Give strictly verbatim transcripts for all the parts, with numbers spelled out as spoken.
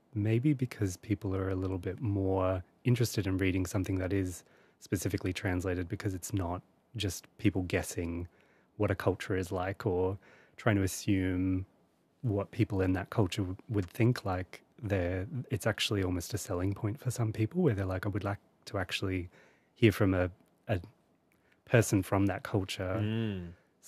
maybe because people are a little bit more interested in reading something that is specifically translated, because it's not just people guessing what a culture is like or trying to assume what people in that culture w- would think like. They're, it's actually almost a selling point for some people where they're like, I would like to actually hear from a, a person from that culture. Mm.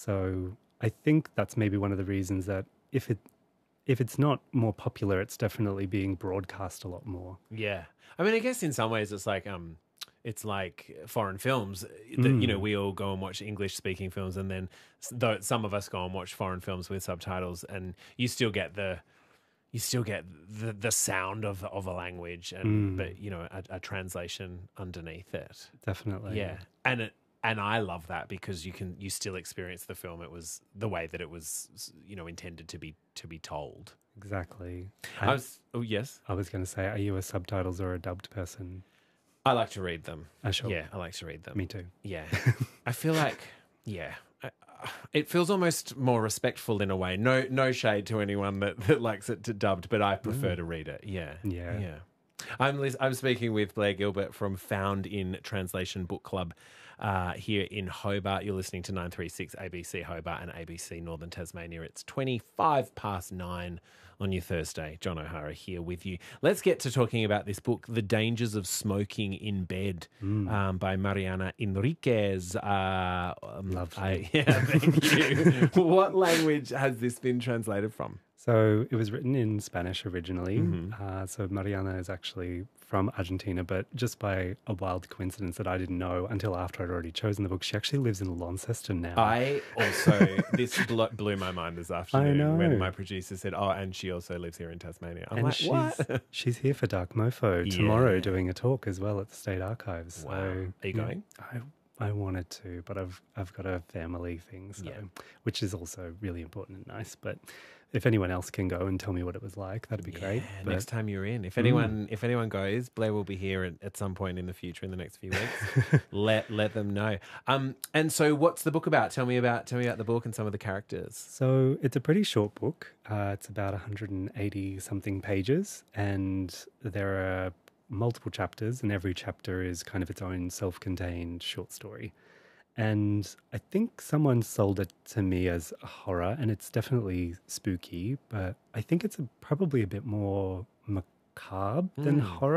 So I think that's maybe one of the reasons that if it if it's not more popular, it's definitely being broadcast a lot more. Yeah. I mean, I guess in some ways it's like um, it's like foreign films that, Mm. you know, we all go and watch English speaking films, and then s- though some of us go and watch foreign films with subtitles, and you still get the you still get the the sound of of a language, and Mm. but you know a, a translation underneath it. Definitely. Yeah, and it and I love that because you can you still experience the film. It was the way that it was, you know, intended to be to be told. Exactly. I I, was oh yes, I was going to say, are you a subtitles or a dubbed person? I like to read them. Uh, sure. Yeah, I like to read them. Me too. Yeah, I feel like yeah, I, uh, it feels almost more respectful in a way. No, no shade to anyone that, that likes it to dubbed, but I prefer to read it. Yeah, Yeah. yeah. I'm lis- I'm speaking with Blair Gilbert from Found in Translation Book Club uh, here in Hobart. You're listening to nine three six A B C Hobart and A B C Northern Tasmania. It's twenty-five past nine on your Thursday. John O'Hara here with you. Let's get to talking about this book, The Dangers of Smoking in Bed, Mm. um, by Mariana Enriquez. Uh, um, Lovely. I, yeah, thank you. What language has this been translated from? So it was written in Spanish originally. Mhm. Uh, so Mariana is actually from Argentina, but just by a wild coincidence that I didn't know until after I'd already chosen the book, she actually lives in Launceston now. I also, this blo- blew my mind this afternoon know. when my producer said, oh, and she also lives here in Tasmania. I'm and like, she's what? she's here for Dark Mofo tomorrow Yeah. doing a talk as well at the State Archives. Wow. So, Are you yeah, going? I I wanted to, but I've I've got a family thing, so Yeah. which is also really important and nice. But if anyone else can go and tell me what it was like, that'd be great. Yeah, But next time you're in. If anyone if anyone goes, Blair will be here at, at some point in the future in the next few weeks. let let them know. Um and so what's the book about? Tell me about tell me about the book and some of the characters. So it's a pretty short book. Uh, it's about one hundred eighty something pages, and there are multiple chapters, and every chapter is kind of its own self-contained short story. And I think someone sold it to me as a horror, and it's definitely spooky, but I think it's a, probably a bit more macabre than Mm. horror.